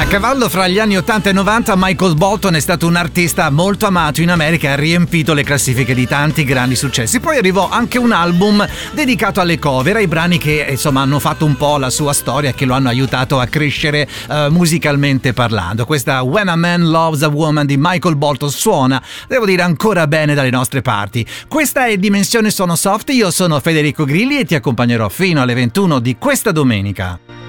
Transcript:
cavallo fra gli anni 80 e 90 Michael Bolton è stato un artista molto amato in America e ha riempito le classifiche di tanti grandi successi. Poi arrivò anche un album dedicato alle cover, ai brani che insomma hanno fatto un po' la sua storia e che lo hanno aiutato a crescere musicalmente parlando. Questa When a Man Loves a Woman di Michael Bolton suona, devo dire, ancora bene dalle nostre parti. Questa è Dimensione Sono Soft, io sono Federico Grilli e ti accompagnerò fino alle 21 di questa domenica.